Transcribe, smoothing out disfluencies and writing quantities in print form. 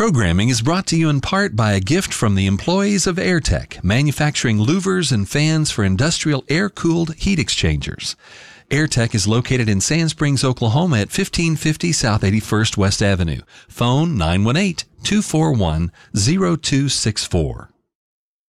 Programming is brought to you in part by a gift from the employees of Airtech, manufacturing louvers and fans for industrial air-cooled heat exchangers. Airtech is located in Sand Springs, Oklahoma at 1550 South 81st West Avenue. Phone 918-241-0264.